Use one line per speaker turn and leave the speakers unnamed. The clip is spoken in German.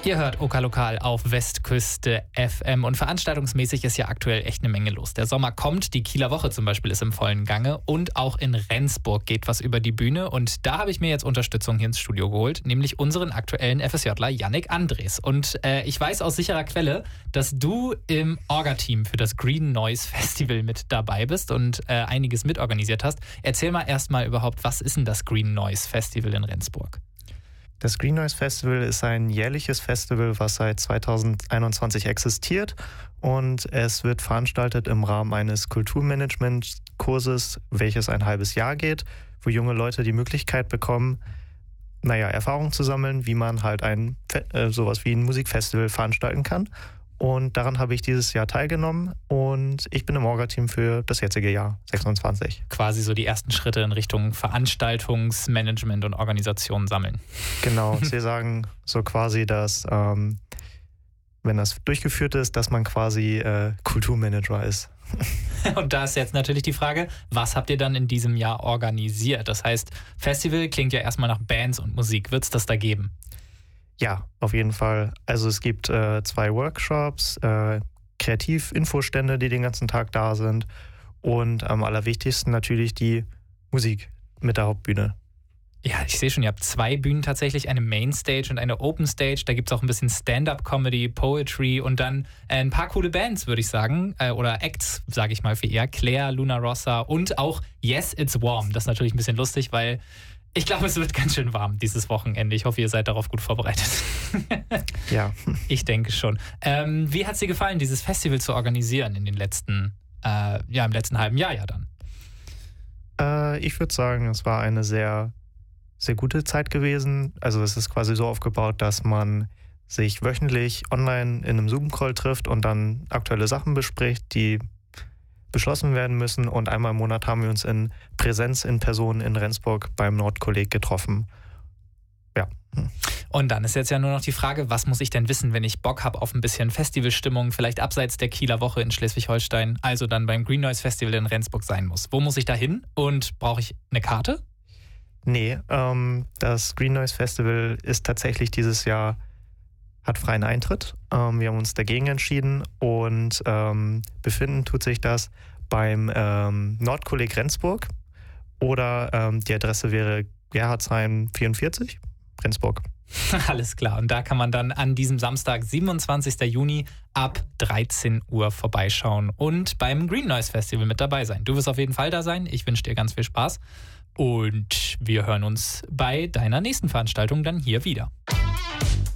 Ihr hört OK Lokal auf Westküste FM und veranstaltungsmäßig ist ja aktuell echt eine Menge los. Der Sommer kommt, die Kieler Woche zum Beispiel ist im vollen Gange und auch in Rendsburg geht was über die Bühne und da habe ich mir jetzt Unterstützung hier ins Studio geholt, nämlich unseren aktuellen FSJler Yannick Andres. Und ich weiß aus sicherer Quelle, dass du im Orga-Team für das Green Noise Festival mit dabei bist und einiges mitorganisiert hast. Erzähl mal erstmal überhaupt, was ist denn das Green Noise Festival in Rendsburg?
Das Green Noise Festival ist ein jährliches Festival, was seit 2021 existiert und es wird veranstaltet im Rahmen eines Kulturmanagement-Kurses, welches ein halbes Jahr geht, wo junge Leute die Möglichkeit bekommen, Erfahrungen zu sammeln, wie man halt sowas wie ein Musikfestival veranstalten kann. Und daran habe ich dieses Jahr teilgenommen und ich bin im Orga-Team für das jetzige Jahr, 26.
Quasi so die ersten Schritte in Richtung Veranstaltungsmanagement und Organisation sammeln.
Genau, Sie sagen so quasi, dass, wenn das durchgeführt ist, dass man quasi Kulturmanager ist.
Und da ist jetzt natürlich die Frage, was habt ihr dann in diesem Jahr organisiert? Das heißt, Festival klingt ja erstmal nach Bands und Musik. Wird es das da geben?
Ja, auf jeden Fall. Also es gibt 2 Workshops, Kreativinfostände, die den ganzen Tag da sind und am allerwichtigsten natürlich die Musik mit der Hauptbühne.
Ja, ich sehe schon, ihr habt 2 Bühnen tatsächlich, eine Mainstage und eine Open Stage. Da gibt es auch ein bisschen Stand-Up-Comedy, Poetry und dann ein paar coole Bands, würde ich sagen. Oder Acts, sage ich mal für eher. Claire, Luna Rossa und auch Yes, It's Warm. Das ist natürlich ein bisschen lustig, weil ich glaube, es wird ganz schön warm dieses Wochenende. Ich hoffe, ihr seid darauf gut vorbereitet.
Ja.
Ich denke schon. Wie hat es dir gefallen, dieses Festival zu organisieren in den letzten, im letzten halben Jahr ja dann?
Ich würde sagen, es war eine sehr, sehr gute Zeit gewesen. Also es ist quasi so aufgebaut, dass man sich wöchentlich online in einem Zoom-Call trifft und dann aktuelle Sachen bespricht, die beschlossen werden müssen. Und einmal im Monat haben wir uns in Präsenz in Person in Rendsburg beim Nordkolleg getroffen. Ja.
Und dann ist jetzt ja nur noch die Frage, was muss ich denn wissen, wenn ich Bock habe auf ein bisschen Festivalstimmung, vielleicht abseits der Kieler Woche in Schleswig-Holstein, also dann beim Green Noise Festival in Rendsburg sein muss. Wo muss ich da hin und brauche ich eine Karte?
Nee, das Green Noise Festival ist tatsächlich dieses Jahr, hat freien Eintritt. Wir haben uns dagegen entschieden und befinden tut sich das beim Nordkolleg Rendsburg oder die Adresse wäre Gerhardsheim 44, Rendsburg.
Alles klar. Und da kann man dann an diesem Samstag, 27. Juni ab 13 Uhr vorbeischauen und beim Green Noise Festival mit dabei sein. Du wirst auf jeden Fall da sein. Ich wünsche dir ganz viel Spaß und wir hören uns bei deiner nächsten Veranstaltung dann hier wieder.